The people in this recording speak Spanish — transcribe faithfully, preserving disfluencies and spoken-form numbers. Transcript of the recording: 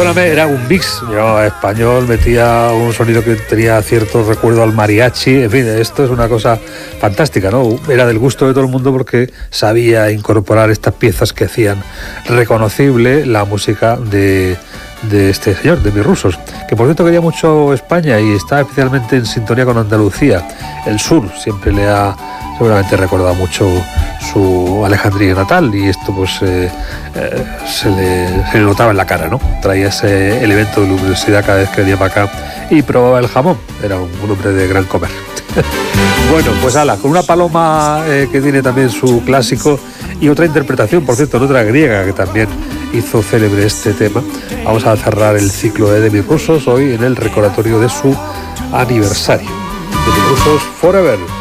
Perdóname, era un mix. Yo, español, metía un sonido que tenía cierto recuerdo al mariachi. En fin, esto es una cosa fantástica, ¿no? Era del gusto de todo el mundo porque sabía incorporar estas piezas que hacían reconocible la música de, de este señor, de Mis Rusos, que por cierto quería mucho España y está especialmente en sintonía con Andalucía. El sur siempre le ha seguramente recordado mucho su Alejandría natal y esto pues eh, eh, se, le, se le notaba en la cara, ¿no? Traía ese elemento de luminosidad cada vez que venía para acá y probaba el jamón. Era un, un hombre de gran comer. Bueno, pues ala, con una paloma eh, que tiene también su clásico y otra interpretación, por cierto, en otra griega que también hizo célebre este tema. Vamos a cerrar el ciclo de Mis Rusos hoy en el recordatorio de su aniversario. De Mis Rusos Forever.